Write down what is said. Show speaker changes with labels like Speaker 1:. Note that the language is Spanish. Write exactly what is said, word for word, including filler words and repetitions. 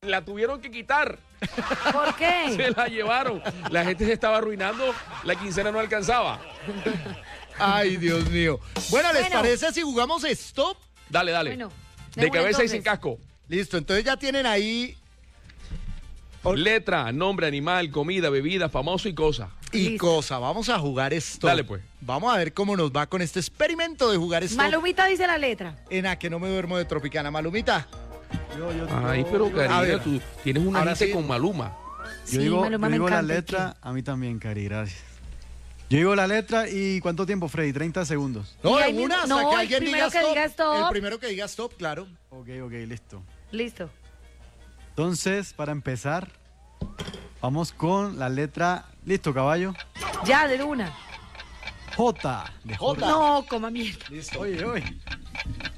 Speaker 1: la tuvieron que quitar.
Speaker 2: ¿Por qué?
Speaker 1: Se la llevaron. La gente se estaba arruinando, la quincena no alcanzaba.
Speaker 3: Ay, Dios mío. Bueno, ¿les
Speaker 2: Bueno.
Speaker 3: parece si jugamos stop?
Speaker 1: Dale, dale.
Speaker 2: Bueno,
Speaker 1: de
Speaker 2: de una,
Speaker 1: cabeza y
Speaker 2: entonces.
Speaker 1: sin casco.
Speaker 3: Listo, entonces ya tienen ahí Ol-
Speaker 1: Letra, nombre, animal, comida, bebida, famoso y cosa.
Speaker 3: y
Speaker 2: Listo.
Speaker 3: cosa. Vamos a jugar stop.
Speaker 1: Dale, pues.
Speaker 3: Vamos a ver cómo nos va con este experimento de jugar stop.
Speaker 2: Malumita dice la letra.
Speaker 3: En a que no me duermo de Tropicana. Malumita.
Speaker 4: Yo, yo,
Speaker 1: Ay,
Speaker 4: yo-
Speaker 1: pero
Speaker 4: yo-
Speaker 3: A
Speaker 1: Karina,
Speaker 3: ver.
Speaker 1: tú tienes una
Speaker 3: Ahora
Speaker 1: gente
Speaker 3: sí.
Speaker 1: con Maluma.
Speaker 4: Yo
Speaker 2: Sí,
Speaker 4: digo,
Speaker 2: Maluma
Speaker 4: yo
Speaker 2: me
Speaker 4: digo la
Speaker 2: encanta,
Speaker 4: letra, a mí también, Cari, gracias. Yo digo la letra y ¿cuánto tiempo, Freddy? treinta segundos.
Speaker 3: No,
Speaker 2: Y
Speaker 3: de
Speaker 2: ahí mismo-
Speaker 3: una, hasta
Speaker 2: no,
Speaker 3: que
Speaker 2: el
Speaker 3: alguien
Speaker 2: primero
Speaker 3: diga
Speaker 2: que
Speaker 3: stop.
Speaker 2: diga stop.
Speaker 3: El primero que diga stop, claro.
Speaker 4: Ok, ok, listo.
Speaker 2: Listo.
Speaker 4: Entonces, para empezar, vamos con la letra. ¿Listo, caballo?
Speaker 2: Ya, de una.
Speaker 4: J. De
Speaker 3: J.
Speaker 2: No, coma mierda.
Speaker 3: Listo.
Speaker 4: Oye, oye.